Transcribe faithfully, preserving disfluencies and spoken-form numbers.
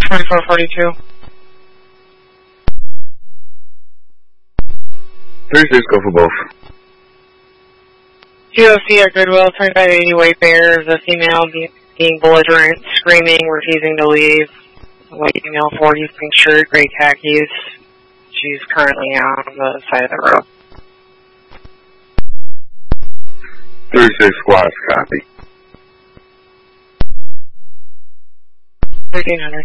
twenty-four forty-two. thirty-six, go for both. T O C at Goodwill, twenty-five eighty Wayfair, the female be, being belligerent, screaming, refusing to leave. White female, forty, pink shirt, gray khakis. She's currently on the side of the road. thirty-six squads, copy. thirteen hundred.